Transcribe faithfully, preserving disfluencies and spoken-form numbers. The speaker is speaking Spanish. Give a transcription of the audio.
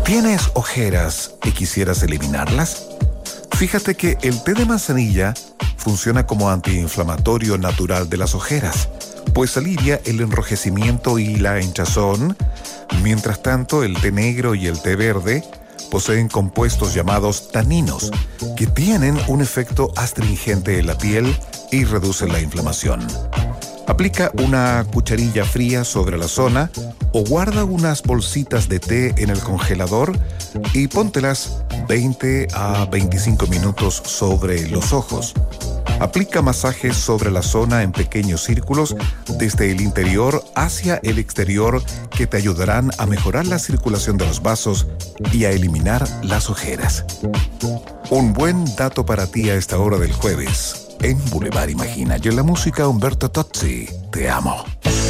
¿Tienes ojeras y quisieras eliminarlas? Fíjate que el té de manzanilla funciona como antiinflamatorio natural de las ojeras, pues alivia el enrojecimiento y la hinchazón. Mientras tanto, el té negro y el té verde poseen compuestos llamados taninos, que tienen un efecto astringente en la piel y reducen la inflamación. Aplica una cucharilla fría sobre la zona o guarda unas bolsitas de té en el congelador y póntelas veinte a veinticinco minutos sobre los ojos. Aplica masajes sobre la zona en pequeños círculos desde el interior hacia el exterior que te ayudarán a mejorar la circulación de los vasos y a eliminar las ojeras. Un buen dato para ti a esta hora del jueves en Boulevard Imagina. Y en la música, Humberto Tozzi, te amo.